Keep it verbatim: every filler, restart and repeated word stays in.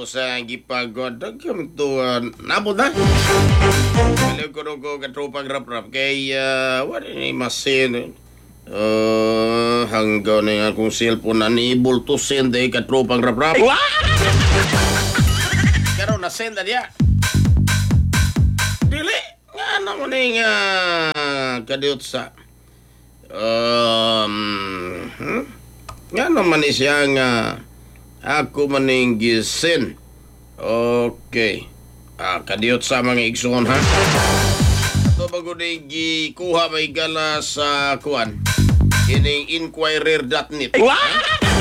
ato sa gipagod dagyang to uh, nabot na. Kaya ko ko katropang rap-rap kay uh, wala ni masin. Uh, hanggang na nga kung cellphone na ni-able to send eh katropang rap-rap. Pero na-send na niya. Dili. Nga naman eh nga kadiot sa um, hmm? Nga naman eh siya nga ako maning gisin. Okay. Ah, kadiot sa mga igsoon ha. Ito bago na gikuha may gala sa kuan. Ining inquirer dot net.